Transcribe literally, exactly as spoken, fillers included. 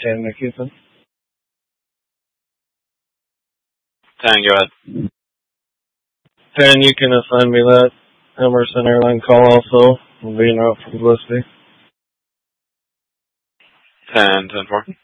ten, McKesson. ten, go ahead. ten, you can assign me that Emerson airline call also. I'm being out for publicity. ten, ten, four.